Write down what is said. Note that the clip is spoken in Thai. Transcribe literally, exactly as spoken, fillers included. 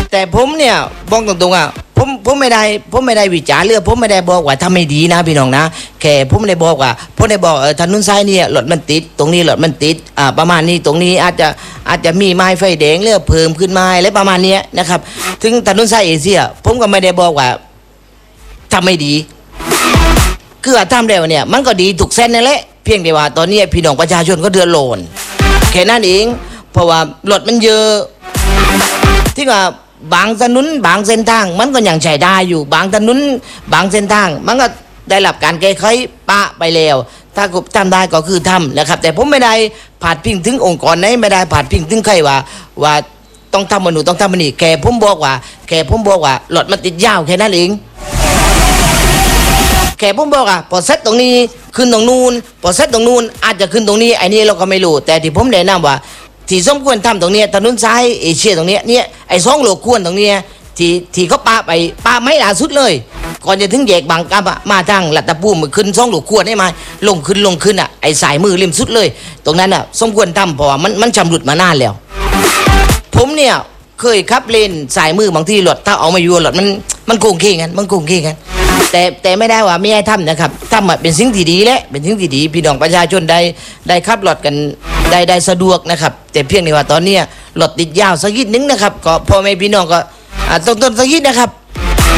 แต่ผมเนี่ยบอกตรงๆอ่ะผมผมไม่ได้ผมไม่ได้วิจารณ์เรื่องผมไม่ได้บอกว่าทำไม่ดีนะพี่น้องนะแค่ผมไม่ได้บอกว่าผมได้บอกเออถนนซ้ายเนี่ยรถมันติดตรงนี้รถมันติดอ่าประมาณนี้ตรงนี้อาจจะอาจจะมีไม้ไฟแดงเลือกเพิ่มขึ้นมาอะไรประมาณนี้นะครับถึงถนนซ้ายเอเชียผมก็ไม่ได้บอกว่าทำไม่ดีคือทำแล้วเนี่ยมันก็ดีทุกเส้นนั่นแหละเพียงแต่ว่าตอนนี้พี่น้องประชาชนก็เดือดร้อนแค่นั้นเองเพราะว่ารถมันเยอะที่ว่าบางถนนบางเส้นทางมันก็ยังใช้ได้อยู่บางถนนบางเส้นทางมันก็ได้รับการแก้ไขปะไปแล้วถ้าทำได้ก็คือทำนะครับแต่ผมไม่ได้ผาดพิงถึงองค์กรไหนไม่ได้ผาดพิงถึงใครว่าว่าต้องทำมันหนูต้องทำมันนี่แค่ผมบอกว่าแค่ผมบอกว่ารถมันติดยาวแค่นั้นเองแค่ผมบอกอ่ะพอเซตตรงนี้ขึ้นตรงนู้นพอเซตตรงนู้นอาจจะขึ้นตรงนี้ไอ้นี่เราก็ไม่รู้แต่ที่ผมแนะนำว่าที่สมควรทำตรงนี้ถนนซ้ายเอเชียตรงนี้เนี่ยไอ้สองโลควรตรงนี้ที่ที่เขาปาไปปาไม่ล่าสุดเลยก่อนจะถึงแยกบางกะมาทางลัดตะปูมือขึ้นสองโลควรได้ไหมลงขึ้นลงขึ้นอ่ะไอ้สายมือริมสุดเลยตรงนั้นอ่ะสมควรทำเพราะว่ามันมันชำรุดมานานแล้วผมเนี่ยเคยขับเลนสายมือบางที่รถถ้าเอามาอยู่รถมันมันโกงเข่งกันมันโกงเข่งกันแต่แต่ไม่ได้ว่าไม่ให้ทำนะครับทำเป็นสิ่งที่ดีและเป็นสิ่งที่ดีพี่น้องประชาชนได้ได้ขับรถกันได้ได้สะดวกนะครับแต่เพียงแต่ว่าตอนนี้รถติดยาวสักนิดนึงนะครับก็พ่อแม่พี่น้องก็ต้นต้นสักนิดนะครับ